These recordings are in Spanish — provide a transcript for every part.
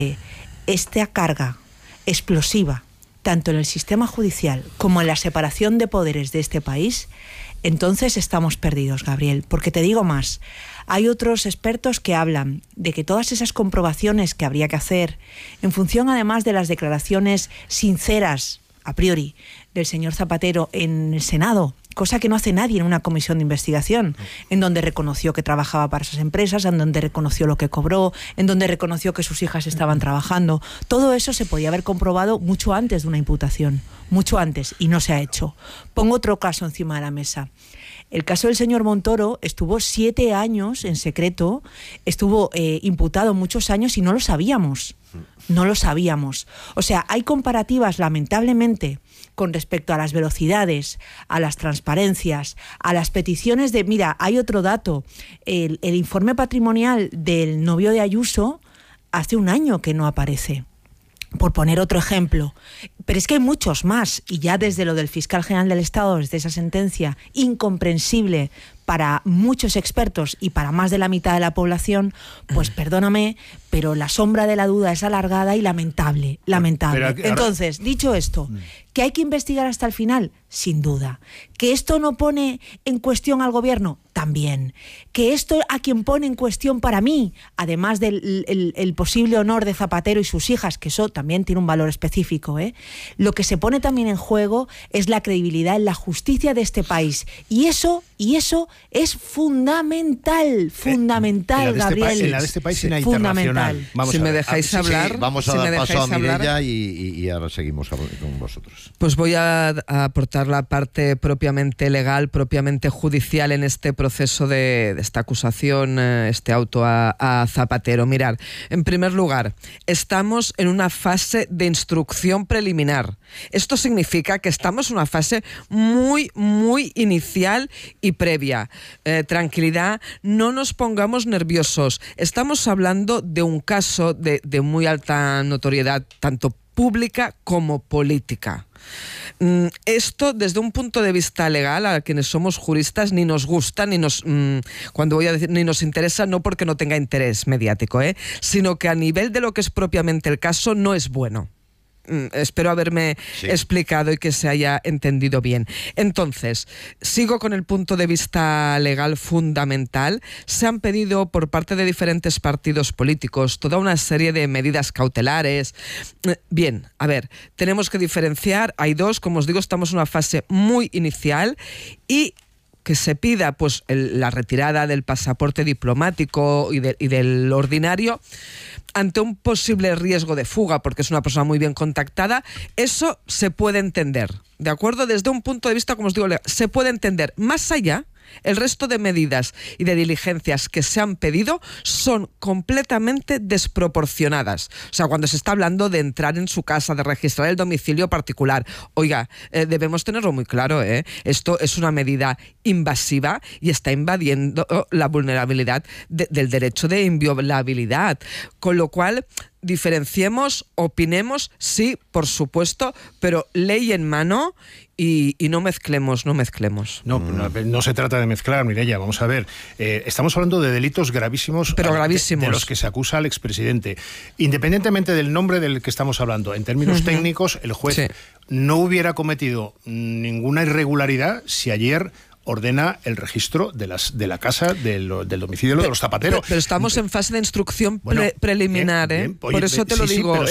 esta carga explosiva, tanto en el sistema judicial como en la separación de poderes de este país, entonces estamos perdidos, Gabriel. Porque te digo más, hay otros expertos que hablan de que todas esas comprobaciones que habría que hacer, en función además de las declaraciones sinceras, a priori, del señor Zapatero en el Senado, cosa que no hace nadie en una comisión de investigación, en donde reconoció que trabajaba para esas empresas, en donde reconoció lo que cobró, en donde reconoció que sus hijas estaban trabajando. Todo eso se podía haber comprobado mucho antes de una imputación, mucho antes, y no se ha hecho. Pongo otro caso encima de la mesa. El caso del señor Montoro estuvo 7 años en secreto, estuvo imputado muchos años y no lo sabíamos. No lo sabíamos. O sea, hay comparativas, lamentablemente, con respecto a las velocidades, a las transparencias, a las peticiones de... Mira, hay otro dato. El informe patrimonial del novio de Ayuso hace 1 año que no aparece, por poner otro ejemplo. Pero es que hay muchos más, y ya desde lo del fiscal general del Estado, desde esa sentencia incomprensible para muchos expertos y para más de la mitad de la población, pues perdóname, pero la sombra de la duda es alargada y lamentable. Entonces, dicho esto, ¿que hay que investigar hasta el final? Sin duda. ¿Que esto no pone en cuestión al gobierno? También. ¿Que esto a quien pone en cuestión para mí, además del el posible honor de Zapatero y sus hijas, que eso también tiene un valor específico, lo que se pone también en juego es la credibilidad en la justicia de este país. Y eso es fundamental, Gabriel. En la de este país sin internacional. Si me dejáis hablar... Vamos a dar paso a Mireia y ahora seguimos con vosotros. Pues voy a aportar la parte propiamente legal, propiamente judicial en este proceso de esta acusación, este auto a Zapatero. Mirad, en primer lugar, estamos en una fase de instrucción preliminar. Esto significa que estamos en una fase muy, muy inicial y previa. Tranquilidad, no nos pongamos nerviosos. Estamos hablando de un caso de muy alta notoriedad, tanto pública como política. Esto, desde un punto de vista legal, a quienes somos juristas, ni nos gusta, ni nos cuando voy a decir ni nos interesa, no porque no tenga interés mediático, sino que a nivel de lo que es propiamente el caso, no es bueno. Espero haberme explicado y que se haya entendido bien. Entonces, sigo con el punto de vista legal fundamental. Se han pedido por parte de diferentes partidos políticos toda una serie de medidas cautelares. Bien, a ver, tenemos que diferenciar. Hay dos, como os digo, estamos en una fase muy inicial y que se pida pues la retirada del pasaporte diplomático y del ordinario ante un posible riesgo de fuga, porque es una persona muy bien contactada. Eso se puede entender, ¿de acuerdo? Desde un punto de vista, como os digo, se puede entender. Más allá, el resto de medidas y de diligencias que se han pedido son completamente desproporcionadas. O sea, cuando se está hablando de entrar en su casa, de registrar el domicilio particular, oiga, debemos tenerlo muy claro, esto es una medida invasiva y está invadiendo la vulnerabilidad del derecho de inviolabilidad. Con lo cual, diferenciemos, opinemos, sí, por supuesto, pero ley en mano y no mezclemos. No se trata de mezclar, Mireia, vamos a ver. Estamos hablando de delitos gravísimos, pero gravísimos, de los que se acusa al expresidente. Independientemente del nombre del que estamos hablando, en términos técnicos, el juez no hubiera cometido ninguna irregularidad si ayer ordena el registro de la casa, del domicilio de los Zapateros. Pero estamos en fase de instrucción preliminar, bien. Oye, por eso te lo digo.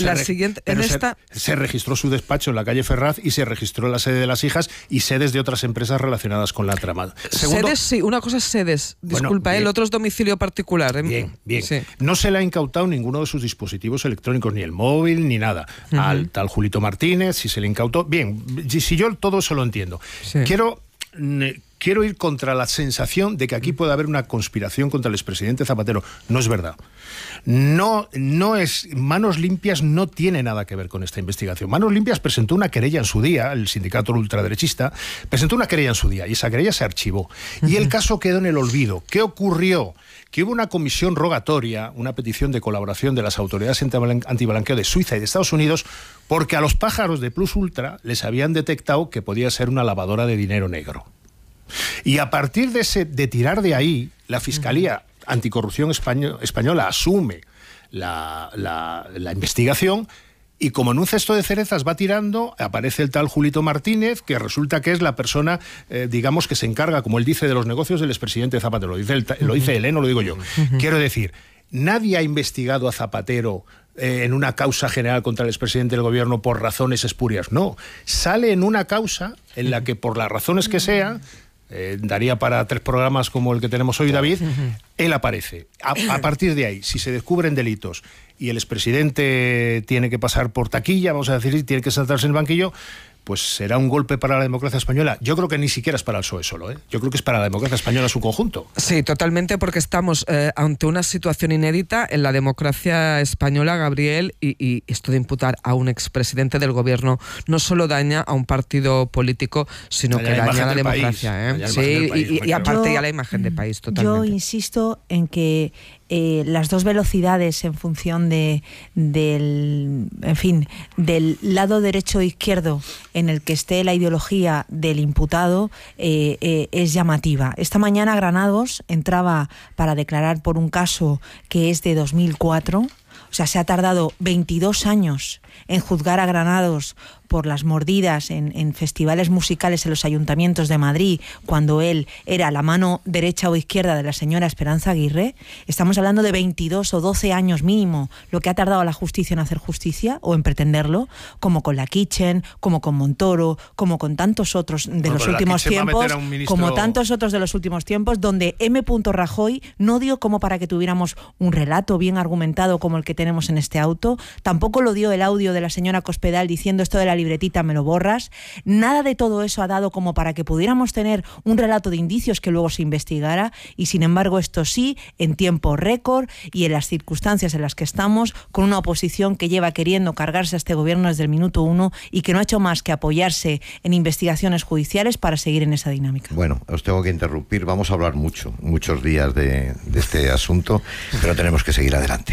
Se registró su despacho en la calle Ferraz y se registró la sede de las hijas y sedes de otras empresas relacionadas con la trama. Segundo, sedes, sí, una cosa es sedes. Disculpa, el otro es domicilio particular. Bien. Sí. No se le ha incautado ninguno de sus dispositivos electrónicos, ni el móvil, ni nada. Al tal Julito Martínez, si se le incautó. Bien, si yo todo eso lo entiendo. Sí. Quiero ir contra la sensación de que aquí puede haber una conspiración contra el expresidente Zapatero. No es verdad. No es. Manos Limpias no tiene nada que ver con esta investigación. Manos Limpias presentó una querella en su día, el sindicato ultraderechista, presentó una querella en su día y esa querella se archivó. Y el caso quedó en el olvido. ¿Qué ocurrió? Que hubo una comisión rogatoria, una petición de colaboración de las autoridades antiblanqueo de Suiza y de Estados Unidos, porque a los pájaros de Plus Ultra les habían detectado que podía ser una lavadora de dinero negro. Y a partir de tirar de ahí, la Fiscalía Anticorrupción española asume la investigación. Y como en un cesto de cerezas va tirando, aparece el tal Julito Martínez, que resulta que es la persona, digamos, que se encarga, como él dice, de los negocios del expresidente Zapatero. Lo dice él, no lo digo yo. Quiero decir, nadie ha investigado a Zapatero en una causa general contra el expresidente del gobierno por razones espurias. No, sale en una causa en la que, por las razones que sean, daría para 3 programas como el que tenemos hoy, David, él aparece. A partir de ahí, si se descubren delitos y el expresidente tiene que pasar por taquilla, vamos a decir, tiene que sentarse en el banquillo, pues será un golpe para la democracia española. Yo creo que ni siquiera es para el PSOE solo, ¿eh? Yo creo que es para la democracia española en su conjunto. Sí, totalmente, porque estamos ante una situación inédita en la democracia española, Gabriel, y esto de imputar a un expresidente del gobierno no solo daña a un partido político, sino que daña a la democracia. Sí, y aparte ya la imagen de país, totalmente. Yo insisto en que las dos velocidades en función del lado derecho e izquierdo en el que esté la ideología del imputado es llamativa. Esta mañana Granados entraba para declarar por un caso que es de 2004, o sea, se ha tardado 22 años en juzgar a Granados por las mordidas en festivales musicales en los ayuntamientos de Madrid, cuando él era la mano derecha o izquierda de la señora Esperanza Aguirre. Estamos hablando de 22 o 12 años mínimo, lo que ha tardado la justicia en hacer justicia o en pretenderlo, como con la Kitchen, como con Montoro, como con tantos otros de los últimos tiempos, como tantos otros de los últimos tiempos, donde M. Rajoy no dio como para que tuviéramos un relato bien argumentado como el que tenemos en este auto, tampoco lo dio el audio de la señora Cospedal diciendo esto de la libretita me lo borras. Nada de todo eso ha dado como para que pudiéramos tener un relato de indicios que luego se investigara, y sin embargo esto sí, en tiempo récord y en las circunstancias en las que estamos, con una oposición que lleva queriendo cargarse a este gobierno desde el minuto 1 y que no ha hecho más que apoyarse en investigaciones judiciales para seguir en esa dinámica. Bueno, os tengo que interrumpir, vamos a hablar muchos días de este asunto, pero tenemos que seguir adelante.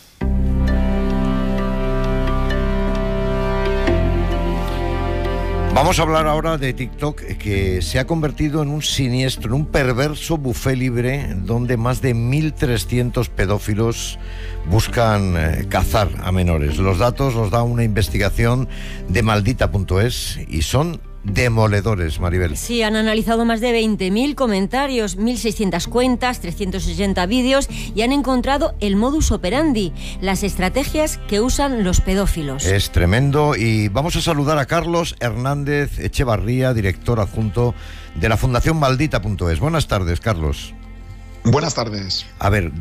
Vamos a hablar ahora de TikTok, que se ha convertido en un siniestro, en un perverso buffet libre donde más de 1.300 pedófilos buscan cazar a menores. Los datos los da una investigación de Maldita.es y son demoledores, Maribel. Sí, han analizado más de 20.000 comentarios, 1.600 cuentas, 360 vídeos y han encontrado el modus operandi, las estrategias que usan los pedófilos. Es tremendo, y vamos a saludar a Carlos Hernández Echevarría, director adjunto de la Fundación Maldita.es. Buenas tardes, Carlos. Buenas tardes. A ver,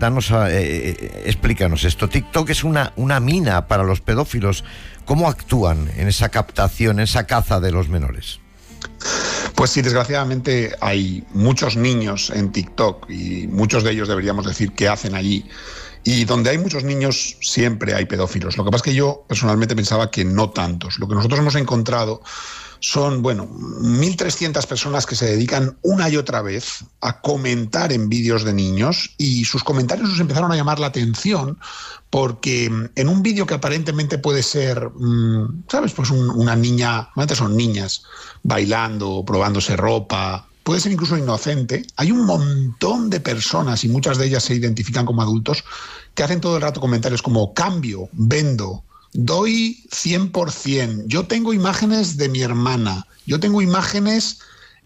explícanos esto. TikTok es una mina para los pedófilos. ¿Cómo actúan en esa captación, en esa caza de los menores? Pues sí, desgraciadamente hay muchos niños en TikTok y muchos de ellos deberíamos decir que hacen allí. Y donde hay muchos niños siempre hay pedófilos. Lo que pasa es que yo personalmente pensaba que no tantos. Lo que nosotros hemos encontrado son, 1.300 personas que se dedican una y otra vez a comentar en vídeos de niños, y sus comentarios nos empezaron a llamar la atención porque en un vídeo que aparentemente puede ser, ¿sabes? Pues una niña, normalmente son niñas, bailando, probándose ropa, puede ser incluso inocente, hay un montón de personas, y muchas de ellas se identifican como adultos, que hacen todo el rato comentarios como cambio, vendo, doy 100%, yo tengo imágenes de mi hermana, yo tengo imágenes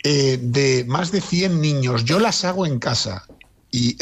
de más de 100 niños, yo las hago en casa. Y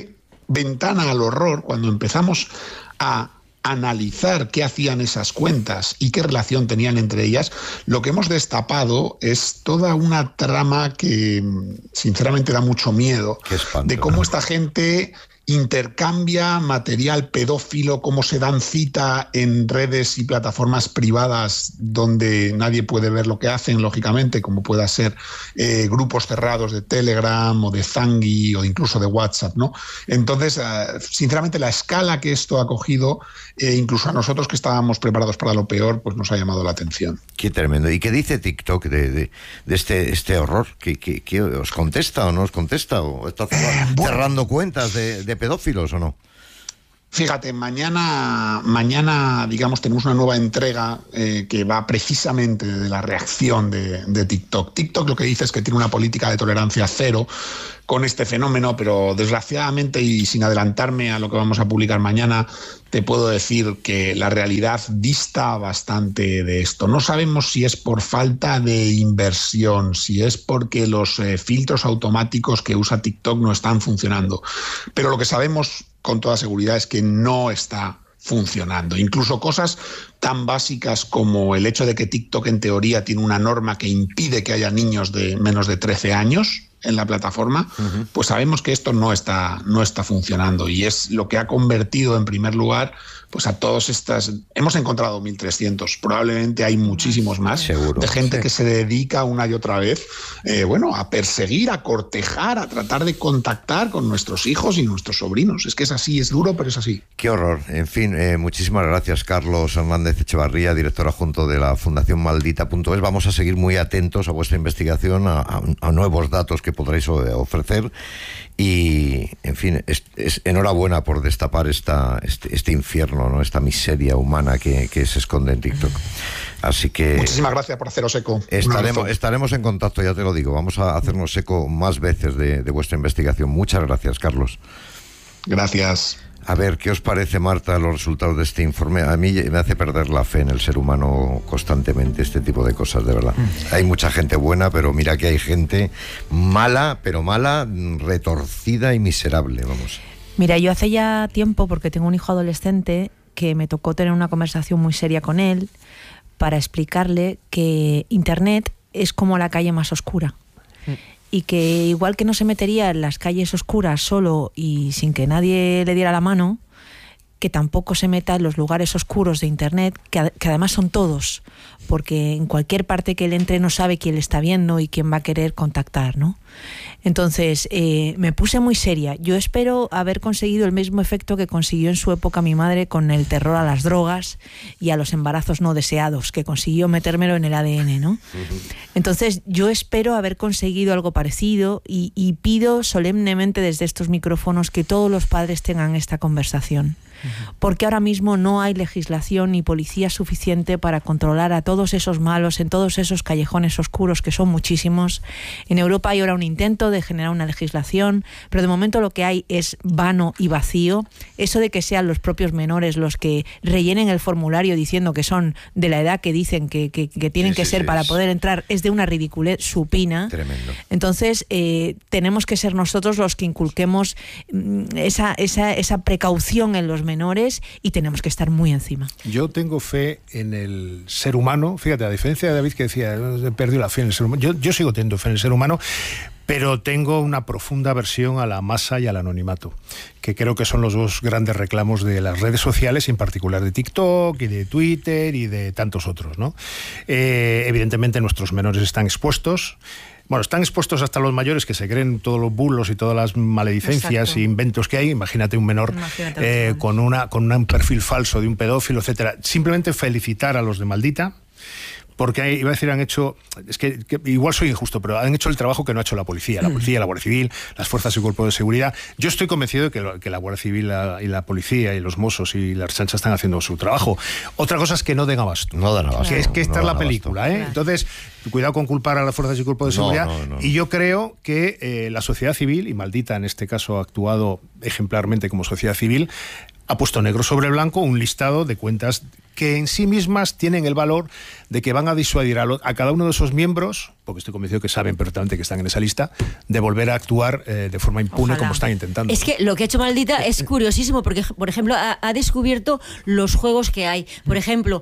ventana al horror, cuando empezamos a analizar qué hacían esas cuentas y qué relación tenían entre ellas, lo que hemos destapado es toda una trama que sinceramente da mucho miedo, de cómo esta gente intercambia material pedófilo, cómo se dan cita en redes y plataformas privadas donde nadie puede ver lo que hacen, lógicamente, como pueda ser grupos cerrados de Telegram o de Zangui o incluso de WhatsApp, ¿no? Entonces, sinceramente, la escala que esto ha cogido, incluso a nosotros que estábamos preparados para lo peor, pues nos ha llamado la atención. Qué tremendo. ¿Y qué dice TikTok de este horror? ¿Qué os contesta o no os contesta? ¿O está cerrando cuentas de pedófilos o no? Fíjate, mañana, digamos, tenemos una nueva entrega que va precisamente de la reacción de TikTok. TikTok lo que dice es que tiene una política de tolerancia cero con este fenómeno, pero desgraciadamente, y sin adelantarme a lo que vamos a publicar mañana, te puedo decir que la realidad dista bastante de esto. No sabemos si es por falta de inversión, si es porque los filtros automáticos que usa TikTok no están funcionando, pero lo que sabemos con toda seguridad es que no está funcionando. Incluso cosas tan básicas como el hecho de que TikTok en teoría tiene una norma que impide que haya niños de menos de 13 años en la plataforma, pues sabemos que esto no está funcionando, y es lo que ha convertido en primer lugar pues a todas estas. Hemos encontrado 1.300, probablemente hay muchísimos más, seguro, de gente que se dedica una y otra vez a perseguir, a cortejar, a tratar de contactar con nuestros hijos y nuestros sobrinos. Es que es así, es duro, pero es así. Qué horror. En fin, muchísimas gracias, Carlos Hernández Echevarría, director adjunto de la Fundación Maldita.es. Vamos a seguir muy atentos a vuestra investigación, a nuevos datos que podréis ofrecer. Y, en fin, es enhorabuena por destapar este infierno, ¿no? Esta miseria humana que se esconde en TikTok. Así que... Muchísimas gracias por haceros eco. Estaremos en contacto, ya te lo digo. Vamos a hacernos eco más veces de vuestra investigación. Muchas gracias, Carlos. Gracias. A ver, ¿qué os parece, Marta, los resultados de este informe? A mí me hace perder la fe en el ser humano constantemente este tipo de cosas, de verdad. Hay mucha gente buena, pero mira que hay gente mala, retorcida y miserable, vamos. Mira, yo hace ya tiempo, porque tengo un hijo adolescente, que me tocó tener una conversación muy seria con él para explicarle que Internet es como la calle más oscura. Y que igual que no se metería en las calles oscuras solo y sin que nadie le diera la mano, que tampoco se meta en los lugares oscuros de Internet, que además son todos, porque en cualquier parte que él entre no sabe quién le está viendo y quién va a querer contactar, ¿no? Entonces, me puse muy seria. Yo espero haber conseguido el mismo efecto que consiguió en su época mi madre con el terror a las drogas y a los embarazos no deseados, que consiguió metérmelo en el ADN, ¿no? Entonces, yo espero haber conseguido algo parecido y pido solemnemente desde estos micrófonos que todos los padres tengan esta conversación. Porque ahora mismo no hay legislación ni policía suficiente para controlar a todos esos malos en todos esos callejones oscuros, que son muchísimos. En Europa hay ahora un intento de generar una legislación, pero de momento lo que hay es vano y vacío. Eso de que sean los propios menores los que rellenen el formulario diciendo que son de la edad que dicen que tienen que ser para poder entrar es de una ridiculez supina. Tremendo. Entonces tenemos que ser nosotros los que inculquemos esa precaución en los menores, y tenemos que estar muy encima. Yo tengo fe en el ser humano. Fíjate, a diferencia de David, que decía, he perdido la fe en el ser humano, yo sigo teniendo fe en el ser humano, pero tengo una profunda aversión a la masa y al anonimato, que creo que son los dos grandes reclamos de las redes sociales, en particular de TikTok y de Twitter y de tantos otros, ¿no? Evidentemente nuestros menores están expuestos. Bueno, están expuestos hasta los mayores, que se creen todos los bulos y todas las maledicencias e inventos que hay. Imagínate un menor con un perfil falso de un pedófilo, etcétera. Simplemente felicitar a los de Maldita, porque iba a decir, han hecho, es que igual soy injusto, pero han hecho el trabajo que no ha hecho la policía, la Guardia Civil, las fuerzas y cuerpos de seguridad. Yo estoy convencido de que la Guardia Civil y la policía y los Mossos y la Ertzaintza están haciendo su trabajo. Otra cosa es que no den abasto. No dan abasto. Que esta es la película, ¿eh? Entonces, cuidado con culpar a las fuerzas y cuerpos de seguridad. No. Y yo creo que la sociedad civil, y Maldita en este caso ha actuado ejemplarmente como sociedad civil, ha puesto negro sobre blanco un listado de cuentas que en sí mismas tienen el valor de que van a disuadir a cada uno de esos miembros, porque estoy convencido que saben perfectamente que están en esa lista, de volver a actuar de forma impune. Ojalá. Como están intentando. Es que lo que ha hecho Maldita es curiosísimo, porque, por ejemplo, ha descubierto los juegos que hay. Por ejemplo,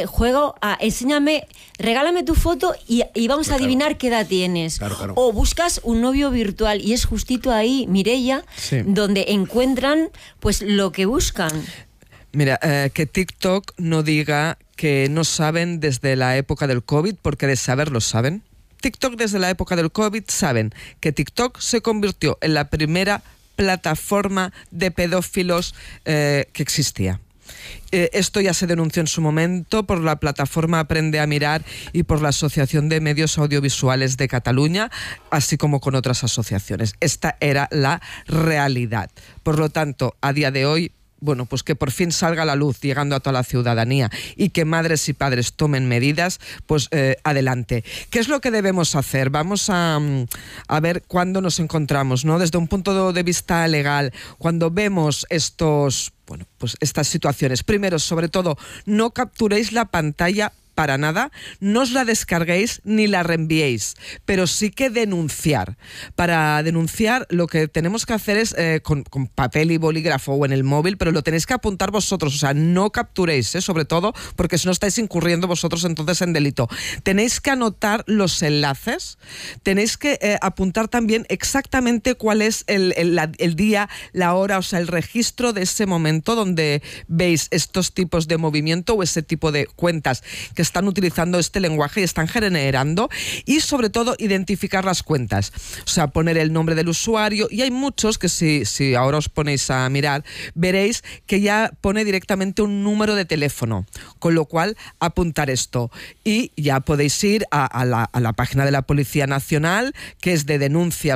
regálame tu foto y vamos a adivinar qué edad tienes. Claro. O buscas un novio virtual, y es justito ahí, Mireia, donde encuentran pues lo que buscan. Mira, que TikTok no diga que no saben desde la época del COVID, porque de saber lo saben. TikTok desde la época del COVID saben que TikTok se convirtió en la primera plataforma de pedófilos que existía. Esto ya se denunció en su momento por la plataforma Aprende a Mirar y por la Asociación de Medios Audiovisuales de Cataluña, así como con otras asociaciones. Esta era la realidad. Por lo tanto, a día de hoy, bueno, pues que por fin salga a la luz, llegando a toda la ciudadanía, y que madres y padres tomen medidas, pues adelante. ¿Qué es lo que debemos hacer? Vamos a ver cuándo nos encontramos, ¿no? Desde un punto de vista legal, cuando vemos pues estas situaciones. Primero, sobre todo, no capturéis la pantalla para nada, no os la descarguéis ni la reenviéis, pero sí que denunciar. Para denunciar lo que tenemos que hacer es con papel y bolígrafo o en el móvil, pero lo tenéis que apuntar vosotros, o sea, no capturéis, sobre todo porque si no estáis incurriendo vosotros entonces en delito. Tenéis que anotar los enlaces, tenéis que apuntar también exactamente cuál es el día, la hora, o sea, el registro de ese momento donde veis estos tipos de movimiento o ese tipo de cuentas que están utilizando este lenguaje y están generando, y sobre todo identificar las cuentas, o sea, poner el nombre del usuario, y hay muchos que si ahora os ponéis a mirar, veréis que ya pone directamente un número de teléfono, con lo cual apuntar esto, y ya podéis ir a la página de la Policía Nacional, que es de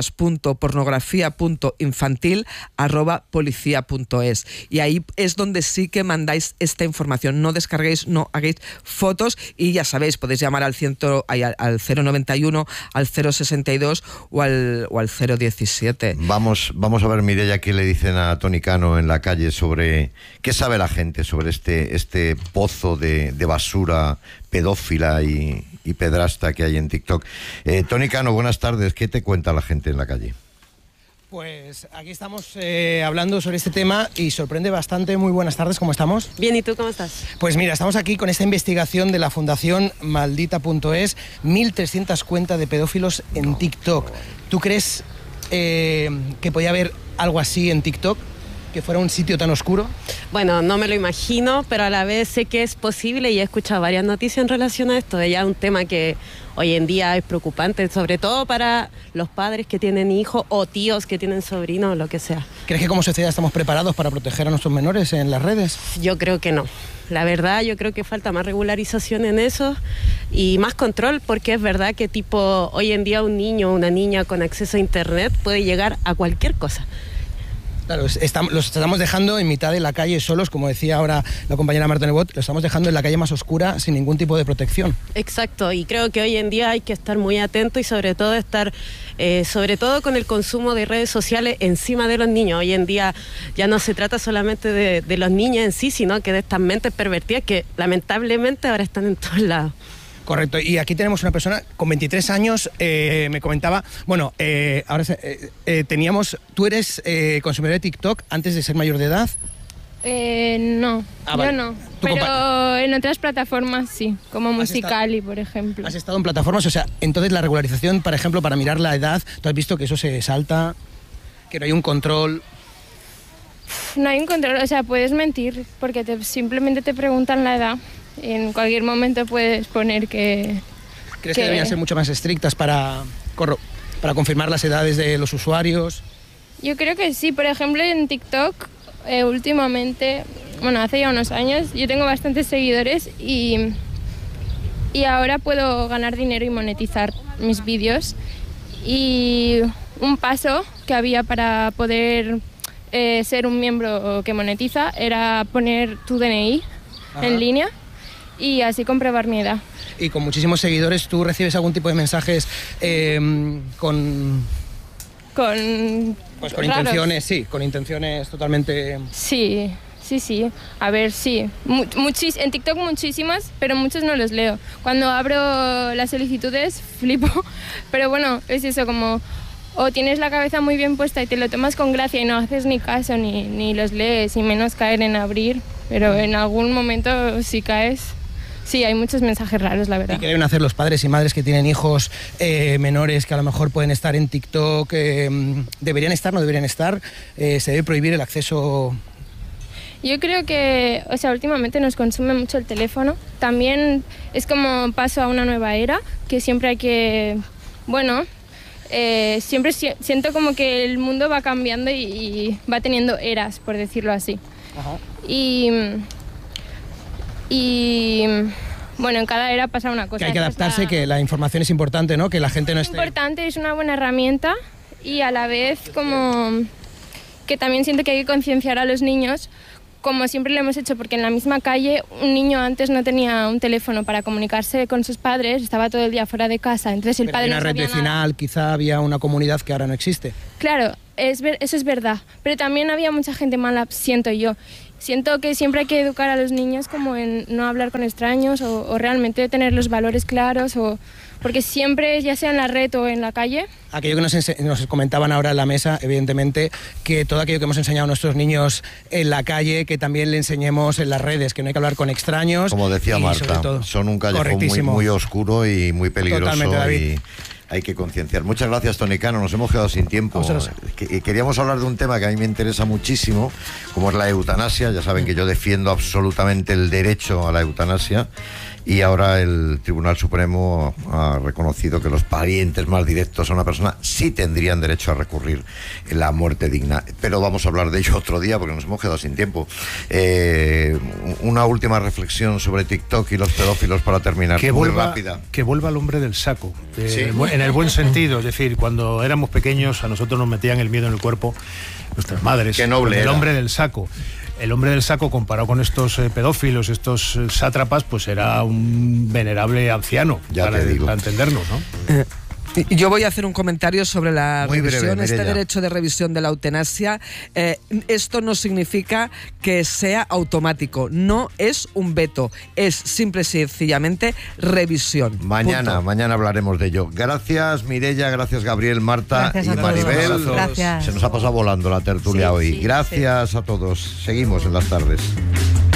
denuncias.pornografía.infantil@policia.es, y ahí es donde sí que mandáis esta información. No descarguéis, no hagáis fotos, y ya sabéis, podéis llamar al 091, al 062 o al 017. Vamos a ver, Mireia, qué le dicen a Toni Cano en la calle sobre qué sabe la gente sobre este pozo de basura pedófila y pedrasta que hay en TikTok. Toni Cano, buenas tardes. ¿Qué te cuenta la gente en la calle? Pues aquí estamos hablando sobre este tema y sorprende bastante. Muy buenas tardes, ¿cómo estamos? Bien, ¿y tú cómo estás? Pues mira, estamos aquí con esta investigación de la Fundación Maldita.es, 1.300 cuentas de pedófilos en TikTok. ¿Tú crees que podía haber algo así en TikTok? ¿Que fuera un sitio tan oscuro? Bueno, no me lo imagino, pero a la vez sé que es posible y he escuchado varias noticias en relación a esto. Ya es un tema que hoy en día es preocupante, sobre todo para los padres que tienen hijos o tíos que tienen sobrinos, lo que sea. ¿Crees que como sociedad estamos preparados para proteger a nuestros menores en las redes? Yo creo que no. La verdad, yo creo que falta más regularización en eso y más control, porque es verdad que hoy en día un niño o una niña con acceso a internet puede llegar a cualquier cosa. Claro, los estamos dejando en mitad de la calle solos, como decía ahora la compañera Marta Nebot, los estamos dejando en la calle más oscura sin ningún tipo de protección. Exacto, y creo que hoy en día hay que estar muy atento y sobre todo con el consumo de redes sociales encima de los niños. Hoy en día ya no se trata solamente de los niños en sí, sino que de estas mentes pervertidas que lamentablemente ahora están en todos lados. Correcto, y aquí tenemos una persona con 23 años, me comentaba, bueno, ¿tú eres consumidor de TikTok antes de ser mayor de edad? No, vale. Yo no, pero en otras plataformas sí, como Musical.ly, por ejemplo. ¿Has estado en plataformas? O sea, entonces la regularización, por ejemplo, para mirar la edad, ¿tú has visto que eso se salta, que no hay un control? No hay un control, o sea, puedes mentir, porque simplemente te preguntan la edad. En cualquier momento puedes poner que... ¿Crees que deberían ser mucho más estrictas para confirmar las edades de los usuarios? Yo creo que sí. Por ejemplo, en TikTok, últimamente, bueno, hace ya unos años, yo tengo bastantes seguidores y ahora puedo ganar dinero y monetizar mis vídeos. Y un paso que había para poder ser un miembro que monetiza era poner tu DNI en línea y así comprobar mi edad. Y con muchísimos seguidores, ¿tú recibes algún tipo de mensajes con intenciones, sí, con intenciones totalmente... Sí. A ver, sí. En TikTok muchísimas, pero muchos no los leo. Cuando abro las solicitudes, flipo. Pero bueno, es eso, como... O tienes la cabeza muy bien puesta y te lo tomas con gracia y no haces ni caso, ni los lees, y menos caer en abrir. Pero en algún momento, si caes... Sí, hay muchos mensajes raros, la verdad. ¿Y qué deben hacer los padres y madres que tienen hijos menores que a lo mejor pueden estar en TikTok? ¿Deberían estar, no deberían estar? ¿Se debe prohibir el acceso? Yo creo que, o sea, últimamente nos consume mucho el teléfono. También es como paso a una nueva era, que siempre hay que... Bueno, siempre siento como que el mundo va cambiando y va teniendo eras, por decirlo así. Ajá. Y bueno, en cada era pasa una cosa. Que hay que adaptarse, que la información es importante, ¿no? Que la gente no esté... Es importante, es una buena herramienta y a la vez como que también siento que hay que concienciar a los niños como siempre lo hemos hecho, porque en la misma calle un niño antes no tenía un teléfono para comunicarse con sus padres, estaba todo el día fuera de casa, entonces el padre había no una red sabía vecinal, nada. quizá había una comunidad que ahora no existe. Claro, eso es verdad, pero también había mucha gente mala, siento yo. Siento que siempre hay que educar a los niños como en no hablar con extraños o realmente tener los valores claros, porque siempre, ya sea en la red o en la calle... Aquello que nos comentaban ahora en la mesa, evidentemente, que todo aquello que hemos enseñado a nuestros niños en la calle, que también le enseñemos en las redes, que no hay que hablar con extraños. Como decía Marta, son un callejón muy oscuro y muy peligroso. Totalmente, David. Y hay que concienciar. Muchas gracias, Toni Cano. Nos hemos quedado sin tiempo. Queríamos hablar de un tema que a mí me interesa muchísimo, como es la eutanasia. Ya saben que yo defiendo absolutamente el derecho a la eutanasia. Y ahora el Tribunal Supremo ha reconocido que los parientes más directos a una persona sí tendrían derecho a recurrir en la muerte digna. Pero vamos a hablar de ello otro día porque nos hemos quedado sin tiempo. Una última reflexión sobre TikTok y los pedófilos para terminar. Muy rápida. Que vuelva el hombre del saco. En el buen sentido. Es decir, cuando éramos pequeños a nosotros nos metían el miedo en el cuerpo nuestras madres. Qué noble el era. hombre del saco. El hombre del saco, comparado con estos pedófilos, estos sátrapas, pues era un venerable anciano, para entendernos, ¿no? Yo voy a hacer un comentario sobre la Muy revisión, breve, este Mireia. derecho de revisión de la eutanasia. Esto no significa que sea automático, no es un veto, es simple y sencillamente revisión. Mañana hablaremos de ello. Gracias, Mireia, gracias, Gabriel, Marta Gracias y a todos. Maribel. Gracias. Se nos ha pasado volando la tertulia hoy. Sí, Gracias a todos. Seguimos en las tardes.